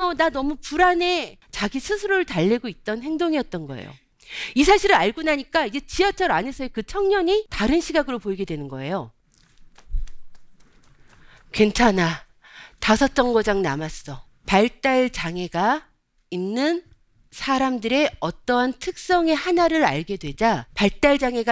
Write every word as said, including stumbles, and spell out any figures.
싫어, 나 너무 불안해, 자기 스스로를 달래고 있던 행동이었던 거예요. 이 사실을 알고 나니까 이제 지하철 안에서의 그 청년이 다른 시각으로 보이게 되는 거예요. 괜찮아, 다섯 정거장 남았어. 발달 장애가 있는 사람들의 어떠한 특성의 하나를 알게 되자 발달 장애가